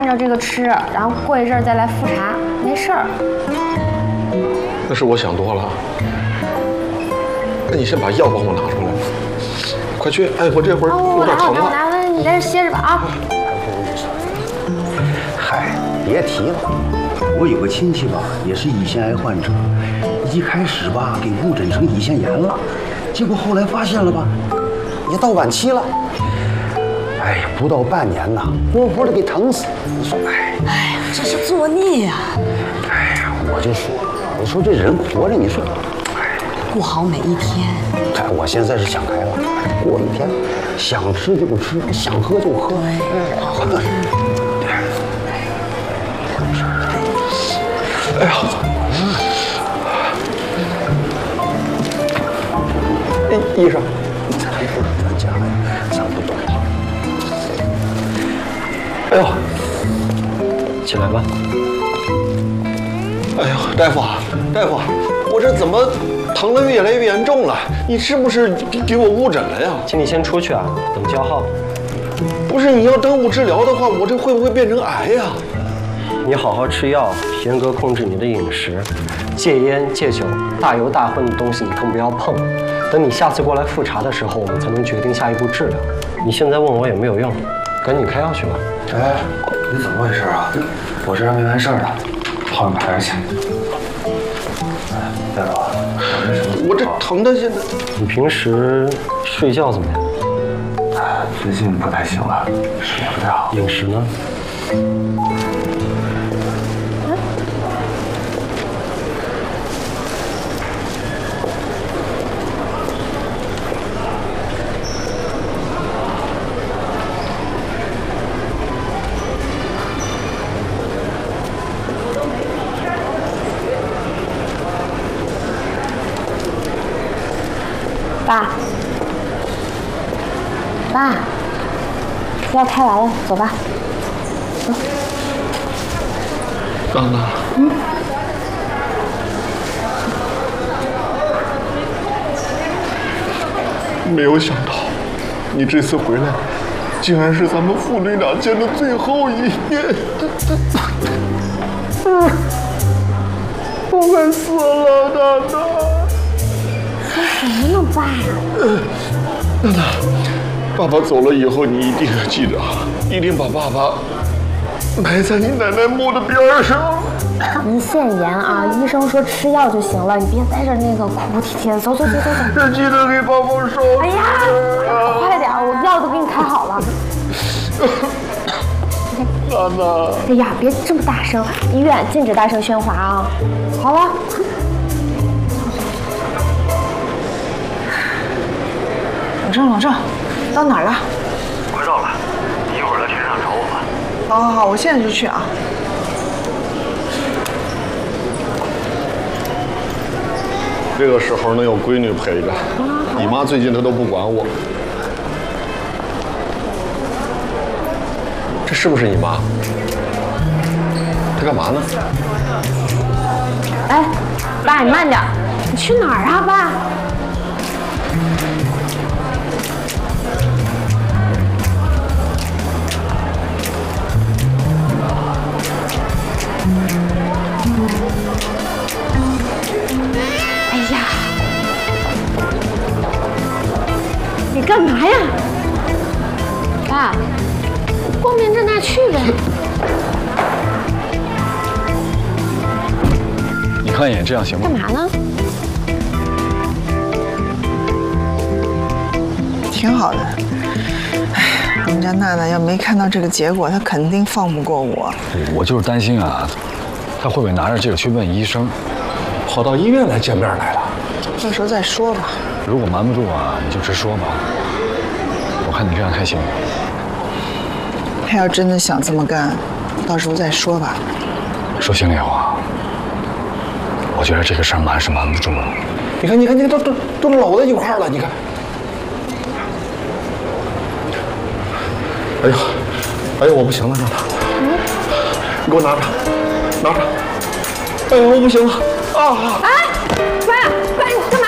按照这个吃，然后过一阵儿再来复查，没事儿。 那是我想多了。那你先把药帮我拿出来，快去！哎，我这会儿有点疼了。 我拿，你在这歇着吧啊。 嗨，别提了，我有个亲戚吧，也是胰腺癌患者，一开始吧给误诊成胰腺炎了，结果后来发现了吧，也到晚期了。哎呀，不到半年呐，活活的给疼死。你说，哎呀，这是作孽呀！ 哎呀，我说这人活着，你说，哎， 过好每一天。 哎，我现在是想开了，过一天，想吃就吃，想喝就喝。 对，好好吃。 哎呀，医生， 咱不是专家呀，咱不懂。 哎呦， 起来吧。 哎呦，大夫，我这怎么疼得越来越严重了？你是不是给我误诊了呀？ 请你先出去啊，等叫号。 不是，你要耽误治疗的话，我这会不会变成癌呀？ 你好好吃药，严格控制你的饮食，戒烟戒酒，大油大荤的东西你更不要碰。等你下次过来复查的时候，我们才能决定下一步治疗。你现在问我也没有用，赶紧开药去吧。 哎，你怎么回事啊？我这还没完事儿呢，后面排着去。大夫， 我这疼的现在…… 你平时睡觉怎么样？ 最近不太行了，睡不太好。 饮食呢？ 爸，药开完了，走吧。走。 娜娜。没有想到，你这次回来，竟然是咱们父女俩见的最后一面。我快死了，娜娜。 说什么呢，爸？ 娜娜，爸爸走了以后，你一定要记得，一定把爸爸埋在你奶奶墓的边上。 胰腺炎啊，医生说吃药就行了，你别在这那个哭哭啼啼的。走。 记得给爸爸烧。 哎呀，快点，我药都给你开好了。 娜娜。 哎呀，别这么大声，医院禁止大声喧哗啊。好了。 老郑，到哪儿了？ 快到了，你一会儿来停车场找我吧。 好，我现在就去啊。 这个时候能有闺女陪着，你妈最近她都不管我。这是不是你妈？她干嘛呢？ 哎，爸，你慢点，你去哪儿啊，爸？你干嘛呀，爸？光明正大去呗。 你看一眼，这样行吗？ 干嘛呢？ 挺好的。哎，我们家娜娜要没看到这个结果，她肯定放不过我。 我就是担心啊，她会不会拿着这个去问医生， 跑到医院来见面来了？ 到时候再说吧。 如果瞒不住啊，你就直说吧。我看你这样太辛苦。 她要真的想这么干，到时候再说吧。 说心里话，我觉得这个事儿瞒是瞒不住了。 你看，都搂在一块儿了，你看。哎呀，我不行了，娜娜。你给我拿着。哎呀，我不行了啊！ 哎，爸，你干